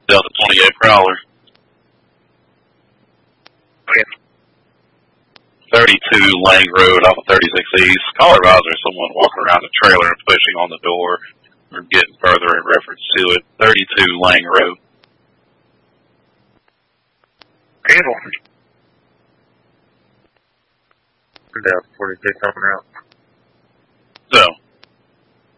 Delta 28 Prowler. Okay. 32 Lang Road off of 36 East. Call advisor, someone walking around the trailer and pushing on the door or getting further in reference to it. 32 Lang Road. Cable. Delta 46 on route.